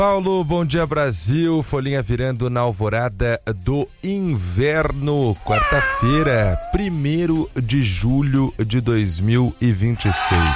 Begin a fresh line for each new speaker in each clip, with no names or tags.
Paulo, bom dia Brasil, folhinha virando na alvorada do inverno, quarta-feira, 1º de julho de 2026,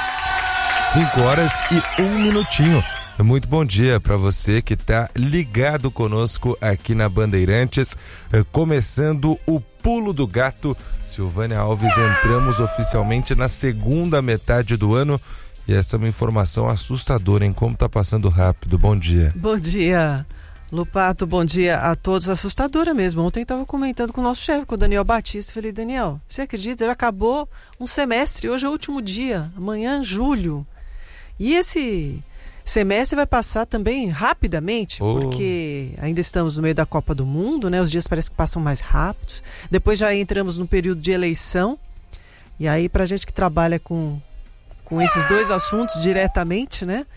5h01. Muito bom dia para você que está ligado conosco aqui na Bandeirantes, começando o Pulo do Gato. Silvânia Alves, entramos oficialmente na segunda metade do ano. E essa é uma informação assustadora, hein? Como tá passando rápido. Bom dia.
Bom dia, Lupato. Bom dia a todos. Assustadora mesmo. Ontem estava comentando com o nosso chefe, com o Daniel Batista. Falei, Daniel, você acredita? Já acabou um semestre. Hoje é o último dia. Amanhã, julho. E esse semestre vai passar também rapidamente, porque ainda estamos no meio da Copa do Mundo, né? Os dias parecem que passam mais rápidos. Depois já entramos no período de eleição. E aí, pra gente que trabalha com esses dois assuntos diretamente, né?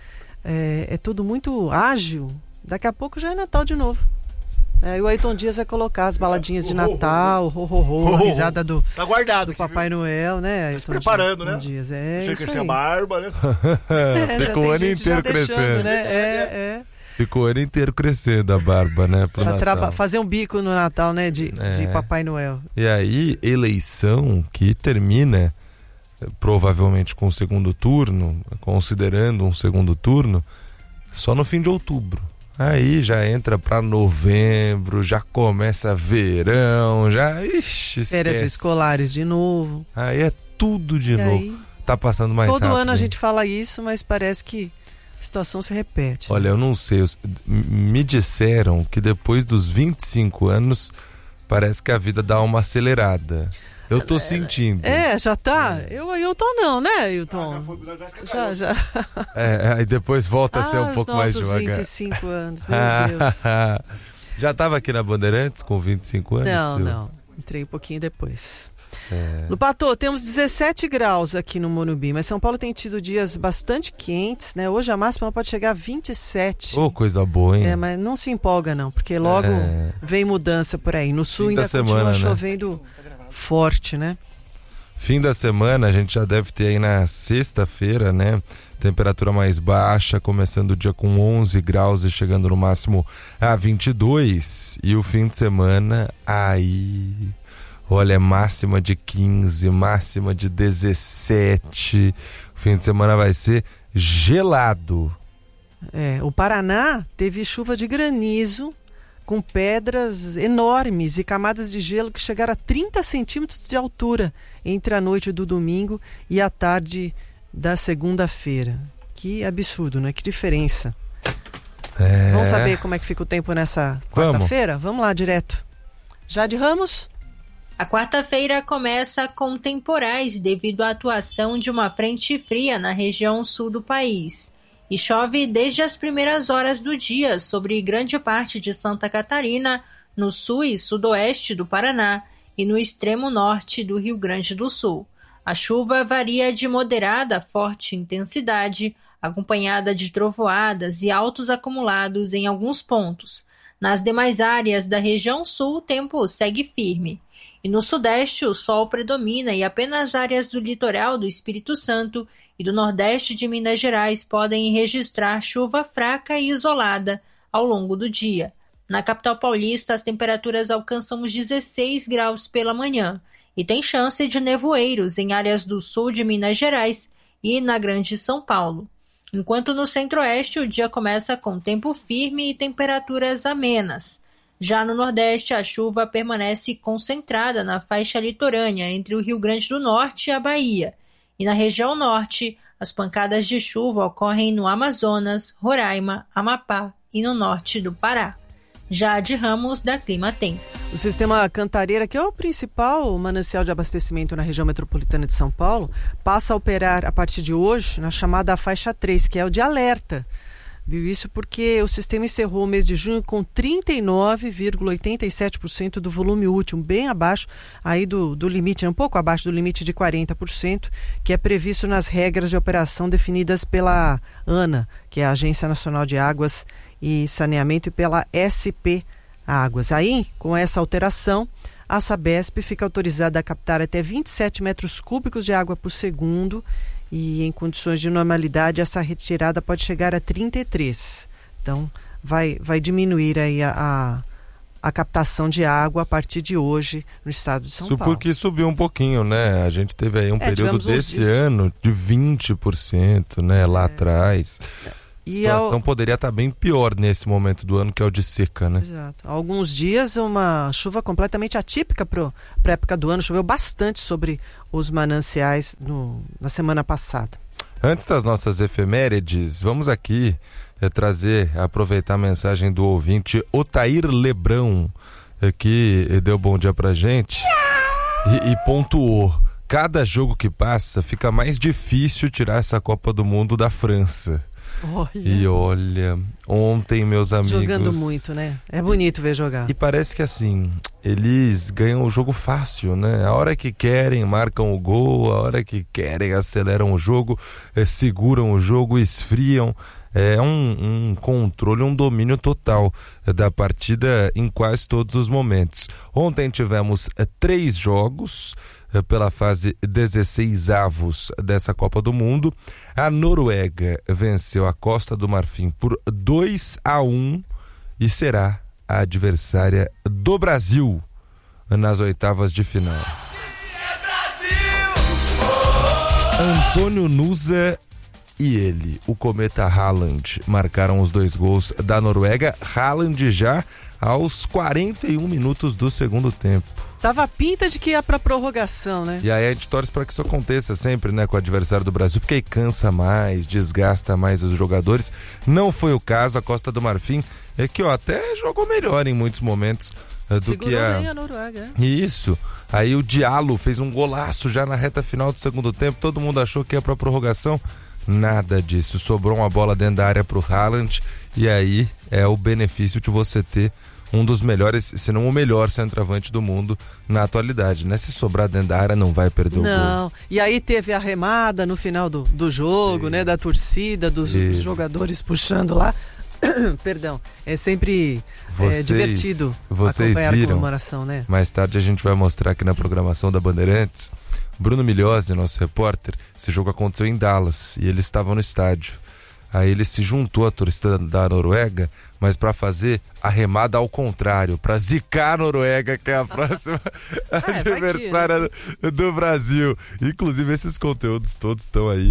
É tudo muito ágil. Daqui a pouco já é Natal de novo. E o Ayrton Dias vai colocar as baladinhas de Natal, a risada do,
tá guardado
do Papai Noel, né?
Tá se preparando, né?
Dias.
Deixa crescer a barba, né?
Fica o ano inteiro crescendo.
Né?
Fica o ano inteiro crescendo a barba, né?
Pra fazer um bico no Natal, né? De Papai Noel.
E aí, eleição que termina provavelmente com o segundo turno, considerando um segundo turno, só no fim de outubro. Aí já entra para novembro, já começa verão, já
férias escolares de novo.
Aí é tudo de novo. Aí, tá passando mais rápido.
Todo ano a gente fala isso, mas parece que a situação se repete.
Olha, eu não sei, me disseram que depois dos 25 anos parece que a vida dá uma acelerada. Eu tô sentindo.
Já tá? Eu tô não, né, Ailton? Já.
Aí depois volta a ser um pouco mais devagar.
25 anos, meu Deus.
Já tava aqui na Bandeirantes com 25 anos?
Não. Entrei um pouquinho depois. Lupato, temos 17 graus aqui no Morumbi, mas São Paulo tem tido dias bastante quentes, né? Hoje a máxima pode chegar a 27.
Coisa boa, hein?
Mas não se empolga não, porque logo vem mudança por aí. No sul ainda continua chovendo forte, né?
Fim da semana a gente já deve ter aí na sexta-feira, né? Temperatura mais baixa, começando o dia com 11 graus e chegando no máximo a 22. E o fim de semana aí, olha, máxima de 15, máxima de 17. O fim de semana vai ser gelado.
O Paraná teve chuva de granizo com pedras enormes e camadas de gelo que chegaram a 30 centímetros de altura entre a noite do domingo e a tarde da segunda-feira. Que absurdo, né? Que diferença. Vamos saber como é que fica o tempo nessa quarta-feira? Vamos lá, direto. Jade Ramos?
A quarta-feira começa com temporais devido à atuação de uma frente fria na região sul do país. E chove desde as primeiras horas do dia sobre grande parte de Santa Catarina, no sul e sudoeste do Paraná e no extremo norte do Rio Grande do Sul. A chuva varia de moderada a forte intensidade, acompanhada de trovoadas e altos acumulados em alguns pontos. Nas demais áreas da região sul, o tempo segue firme. E no sudeste, o sol predomina e apenas áreas do litoral do Espírito Santo e do nordeste de Minas Gerais podem registrar chuva fraca e isolada ao longo do dia. Na capital paulista, as temperaturas alcançam os 16 graus pela manhã e tem chance de nevoeiros em áreas do sul de Minas Gerais e na Grande São Paulo. Enquanto no centro-oeste, o dia começa com tempo firme e temperaturas amenas. Já no Nordeste, a chuva permanece concentrada na faixa litorânea entre o Rio Grande do Norte e a Bahia. E na região Norte, as pancadas de chuva ocorrem no Amazonas, Roraima, Amapá e no norte do Pará. Jade Ramos, da Clima Tempo.
O sistema Cantareira, que é o principal manancial de abastecimento na região metropolitana de São Paulo, passa a operar a partir de hoje na chamada faixa 3, que é o de alerta. Viu isso porque o sistema encerrou o mês de junho com 39,87% do volume útil, bem abaixo aí do limite, um pouco abaixo do limite de 40%, que é previsto nas regras de operação definidas pela ANA, que é a Agência Nacional de Águas e Saneamento, e pela SP Águas. Aí, com essa alteração, a Sabesp fica autorizada a captar até 27 metros cúbicos de água por segundo, e em condições de normalidade essa retirada pode chegar a 33. Então, vai diminuir aí a captação de água a partir de hoje no estado de São Paulo.
Porque subiu um pouquinho, né? A gente teve aí um período desse ano de 20%, né? Lá atrás. A situação poderia estar bem pior nesse momento do ano, que é o de seca, né?
Exato. Há alguns dias, uma chuva completamente atípica para a época do ano. Choveu bastante sobre os mananciais na semana passada.
Antes das nossas efemérides, vamos aqui aproveitar a mensagem do ouvinte Otair Lebrão, que deu bom dia pra gente e pontuou: cada jogo que passa fica mais difícil tirar essa Copa do Mundo da França. E olha, ontem, meus amigos...
Jogando muito, né? É bonito ver jogar.
E parece que assim, eles ganham o jogo fácil, né? A hora que querem, marcam o gol, a hora que querem, aceleram o jogo, seguram o jogo, esfriam. É um controle, um domínio total da partida em quase todos os momentos. Ontem tivemos 3 jogos pela fase 16avos dessa Copa do Mundo. A Noruega venceu a Costa do Marfim por 2-1 e será a adversária do Brasil nas oitavas de final. Antônio Nusa e ele, o cometa Haaland, marcaram os 2 gols da Noruega. Haaland já aos 41 minutos do segundo tempo.
Tava a pinta de que ia pra prorrogação, né?
E aí a gente torce para que isso aconteça sempre, né, com o adversário do Brasil, porque aí cansa mais, desgasta mais os jogadores. Não foi o caso. A Costa do Marfim que até jogou melhor em muitos momentos do que
a Noruega.
Isso. Aí o Diallo fez um golaço já na reta final do segundo tempo. Todo mundo achou que ia pra prorrogação. Nada disso. Sobrou uma bola dentro da área pro Haaland. E aí é o benefício de você ter um dos melhores, se não o melhor centroavante do mundo na atualidade, né? Se sobrar dentro da área, não vai perder o gol.
Não, e aí teve a remada no final do jogo, né? Da torcida, dos jogadores puxando lá. Perdão, é sempre divertido acompanhar a comemoração, né?
Mais tarde a gente vai mostrar aqui na programação da Bandeirantes. Bruno Migliosi, nosso repórter, esse jogo aconteceu em Dallas e eles estavam no estádio. Aí ele se juntou à torcida da Noruega, mas para fazer a remada ao contrário, para zicar a Noruega, que é a próxima adversária do Brasil. Inclusive esses conteúdos todos estão aí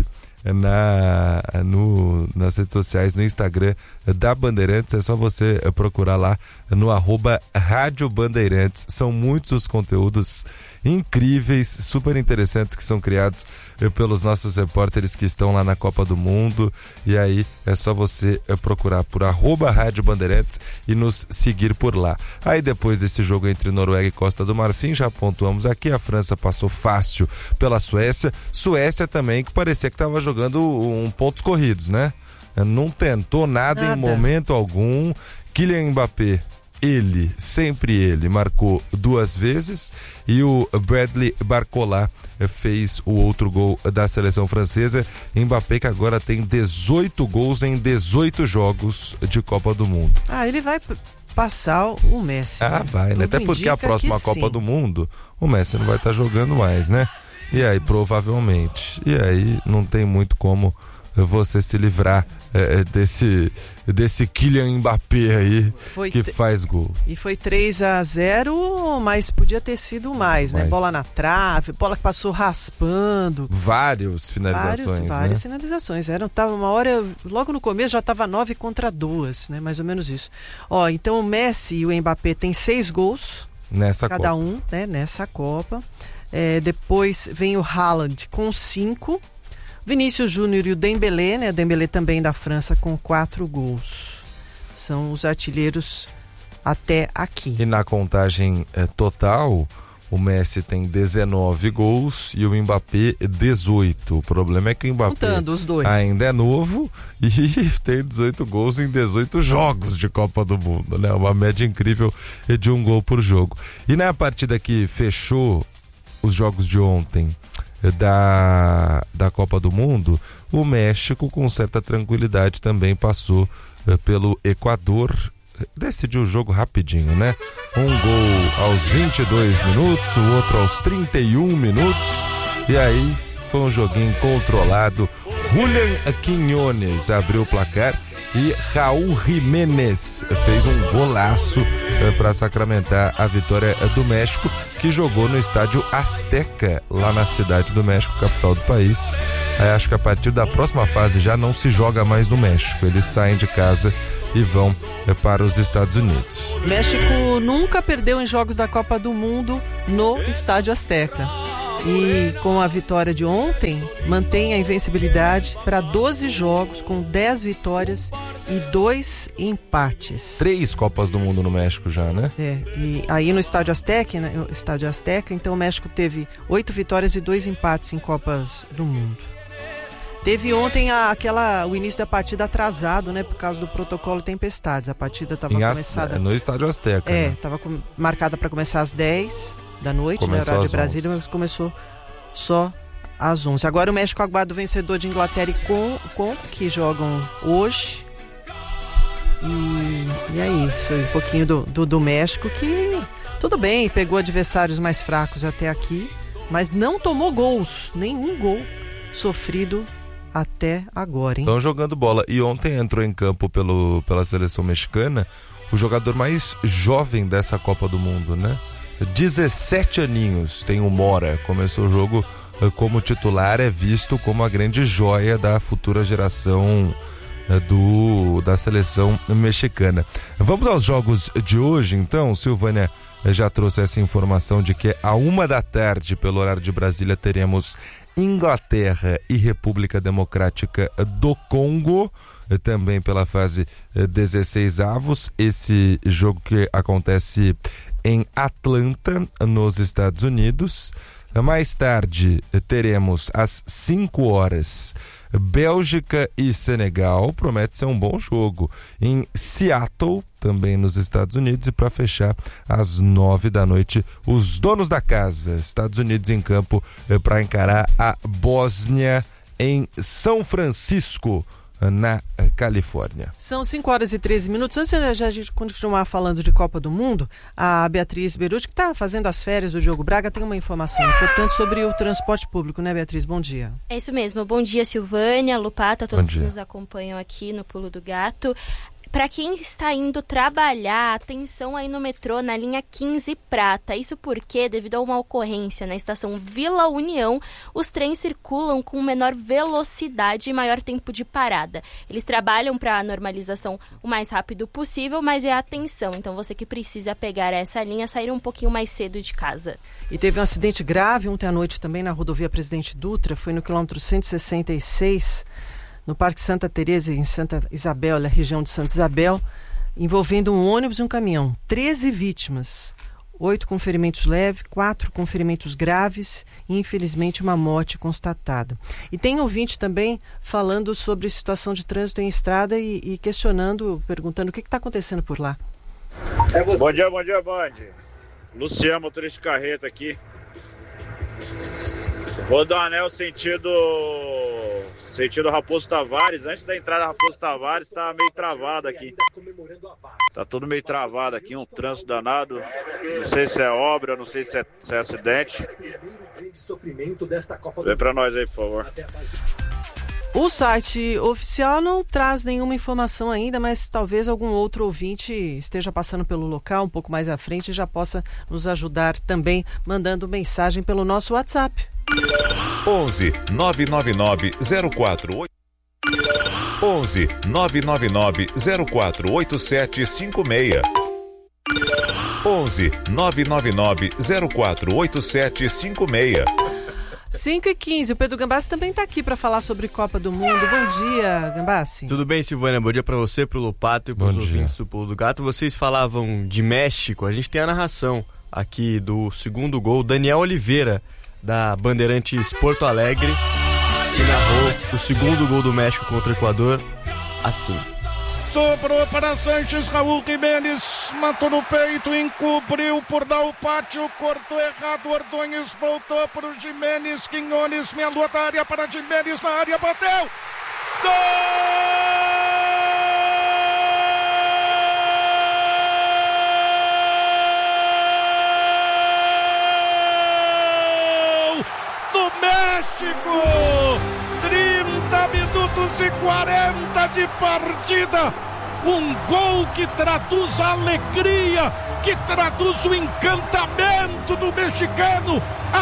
nas redes sociais, no Instagram da Bandeirantes. É só você procurar lá no @Rádio Bandeirantes. São muitos os conteúdos incríveis, super interessantes que são criados pelos nossos repórteres que estão lá na Copa do Mundo. E aí é só você procurar por @Rádio Bandeirantes e nos seguir por lá. Aí depois desse jogo entre Noruega e Costa do Marfim, já pontuamos aqui, a França passou fácil pela Suécia. Suécia também, que parecia que estava jogando pontos corridos, né? Não tentou nada em momento algum. Kylian Mbappé, sempre ele, marcou 2 vezes, e o Bradley Barcola fez o outro gol da seleção francesa. Mbappé, que agora tem 18 gols em 18 jogos de Copa do Mundo.
Ele vai passar o Messi.
Vai, né? Até porque a próxima Copa do Mundo o Messi não vai estar jogando mais, né? E aí, provavelmente. E aí, não tem muito como você se livrar desse Kylian Mbappé aí, que faz gol.
E foi 3-0, mas podia ter sido mais, né? Bola na trave, bola que passou raspando.
Várias finalizações,
várias finalizações. Tava uma hora, logo no começo já estava 9-2, né? Mais ou menos isso. Então o Messi e o Mbappé têm 6 gols cada um, né? Nessa Copa. Depois vem o Haaland com 5. Vinícius Júnior e o Dembélé, né? O Dembélé também da França com 4 gols. São os artilheiros até aqui.
E na contagem total, o Messi tem 19 gols e o Mbappé 18. O problema é que o Mbappé
os dois
ainda é novo e tem 18 gols em 18 jogos de Copa do Mundo, né? Uma média incrível de 1 gol por jogo. E na partida que fechou os jogos de ontem da Copa do Mundo, o México com certa tranquilidade também passou pelo Equador. Decidiu o jogo rapidinho, né? Um gol aos 22 minutos, o outro aos 31 minutos, e aí foi um joguinho controlado. Julián Quiñones abriu o placar e Raul Jiménez fez um golaço para sacramentar a vitória do México, que jogou no estádio Azteca, lá na cidade do México, capital do país. Acho que a partir da próxima fase já não se joga mais no México, eles saem de casa e vão para os Estados Unidos.
México nunca perdeu em jogos da Copa do Mundo no estádio Azteca. E com a vitória de ontem, mantém a invencibilidade para 12 jogos, com 10 vitórias e 2 empates.
3 Copas do Mundo no México já, né?
E aí no estádio Azteca, então o México teve 8 vitórias e 2 empates em Copas do Mundo. Teve ontem o início da partida atrasado, né? Por causa do protocolo tempestades. A partida estava começada...
No estádio Azteca, né?
Estava marcada para começar às 10 da noite, no horário de Brasília, mas começou só às 11. Agora o México aguarda o vencedor de Inglaterra e Congo, que jogam hoje. E é isso, um pouquinho do México, que tudo bem, pegou adversários mais fracos até aqui, mas não tomou gols, nenhum gol sofrido até agora, hein?
Estão jogando bola. E ontem entrou em campo pela seleção mexicana o jogador mais jovem dessa Copa do Mundo, né? 17 aninhos tem o Mora. Começou o jogo como titular, é visto como a grande joia da futura geração da seleção mexicana. Vamos aos jogos de hoje, então. Silvânia já trouxe essa informação de que à 13h, pelo horário de Brasília, teremos Inglaterra e República Democrática do Congo, também pela fase 16avos. Esse jogo que acontece em Atlanta, nos Estados Unidos. Mais tarde teremos às 5h Bélgica e Senegal, promete ser um bom jogo, em Seattle, também nos Estados Unidos. E para fechar, às 9 da noite, os donos da casa, Estados Unidos em campo para encarar a Bósnia em São Francisco, na Califórnia.
São 5h13. Antes de a gente continuar falando de Copa do Mundo, a Beatriz Beruti, que está fazendo as férias do Diogo Braga, tem uma informação importante sobre o transporte público, né, Beatriz? Bom dia.
É isso mesmo. Bom dia, Silvânia, Lupata, todos que nos acompanham aqui no Pulo do Gato. Para quem está indo trabalhar, atenção aí no metrô, na linha 15 Prata. Isso porque, devido a uma ocorrência na estação Vila União, os trens circulam com menor velocidade e maior tempo de parada. Eles trabalham para a normalização o mais rápido possível, mas é atenção. Então você que precisa pegar essa linha, sair um pouquinho mais cedo de casa.
E teve um acidente grave ontem à noite também na rodovia Presidente Dutra, foi no quilômetro 166, no Parque Santa Teresa, em Santa Isabel, na região de Santa Isabel, envolvendo um ônibus e um caminhão. 13 vítimas, 8 com ferimentos leves, 4 com ferimentos graves e, infelizmente, uma morte constatada. E tem ouvinte também falando sobre situação de trânsito em estrada e questionando, perguntando o que está acontecendo por lá.
Bom dia, Band. Luciano, motorista de carreta aqui. Rodoanel sentido Raposo Tavares. Antes da entrada Raposo Tavares, tá meio travado aqui. Tá tudo meio travado aqui, um trânsito danado. Não sei se é obra, não sei se é acidente. Vem pra nós aí, por favor.
O site oficial não traz nenhuma informação ainda, mas talvez algum outro ouvinte esteja passando pelo local um pouco mais à frente e já possa nos ajudar também, mandando mensagem pelo nosso WhatsApp.
11 999 048 11 999 048756 11 999 048756.
5h15, o Pedro Gambassi também está aqui para falar sobre Copa do Mundo. Bom dia, Gambassi.
Tudo bem, Silvânia? Bom dia para você, pro Lopato e para os ouvintes do Pulo do Gato. Vocês falavam de México, a gente tem a narração aqui do segundo gol, Daniel Oliveira, da Bandeirantes Porto Alegre, que narrou o segundo gol do México contra o Equador assim.
Sobrou para Sanches, Raul Jiménez matou no peito, encobriu por dar o pátio, cortou errado, Ordonhes voltou para o Jiménez, Quinones, meia lua da área para Jiménez, na área, bateu! Gol! Do México! 30 minutos e 40 de partida. Um gol que traduz a alegria, que traduz o encantamento do mexicano,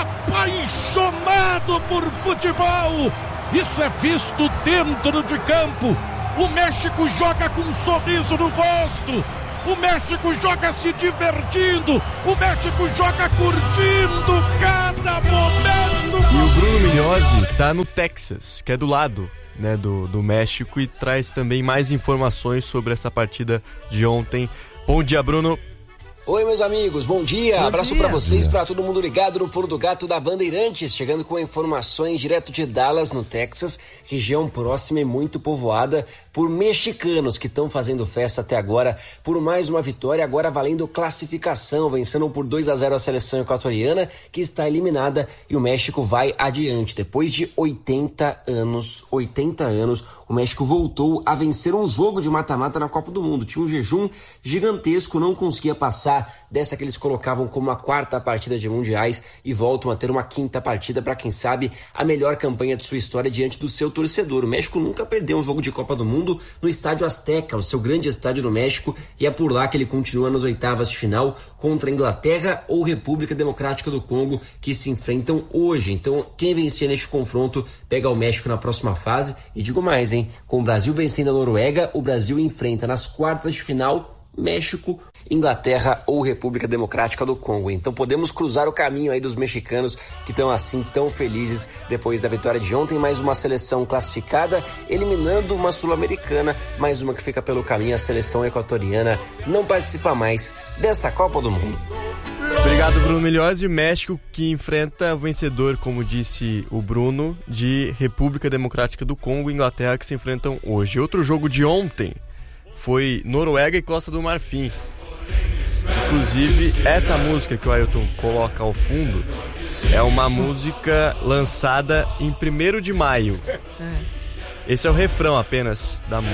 apaixonado por futebol. Isso é visto dentro de campo. O México joga com um sorriso no rosto. O México joga se divertindo. O México joga curtindo cada momento.
E o Bruno Mignozzi está no Texas, que é do lado, né, do México, e traz também mais informações sobre essa partida de ontem. Bom dia, Bruno.
Oi, meus amigos, bom dia. Abraço pra vocês, pra todo mundo ligado no Pulo do Gato da Bandeirantes, chegando com informações direto de Dallas, no Texas, região próxima e muito povoada por mexicanos que estão fazendo festa até agora por mais uma vitória, agora valendo classificação, vencendo por 2-0 a seleção equatoriana, que está eliminada, e o México vai adiante. Depois de 80 anos, o México voltou a vencer um jogo de mata-mata na Copa do Mundo. Tinha um jejum gigantesco, não conseguia passar dessa que eles colocavam como a 4ª partida de mundiais, e voltam a ter uma 5ª partida para, quem sabe, a melhor campanha de sua história diante do seu torcedor. O México nunca perdeu um jogo de Copa do Mundo no Estádio Azteca, o seu grande estádio no México, e é por lá que ele continua nas oitavas de final contra a Inglaterra ou República Democrática do Congo, que se enfrentam hoje. Então, quem vencer neste confronto pega o México na próxima fase. E digo mais, hein? Com o Brasil vencendo a Noruega, o Brasil enfrenta nas quartas de final México, Inglaterra ou República Democrática do Congo. Então podemos cruzar o caminho aí dos mexicanos, que estão assim tão felizes depois da vitória de ontem. Mais uma seleção classificada, eliminando uma sul-americana, mais uma que fica pelo caminho. A seleção equatoriana não participa mais dessa Copa do Mundo.
Obrigado, Bruno Mignozzi. México que enfrenta o vencedor, como disse o Bruno, de República Democrática do Congo e Inglaterra, que se enfrentam hoje. Outro jogo de ontem foi Noruega e Costa do Marfim. Inclusive, essa música que o Ailton coloca ao fundo é uma música lançada em 1º de maio. Esse é o refrão apenas da música.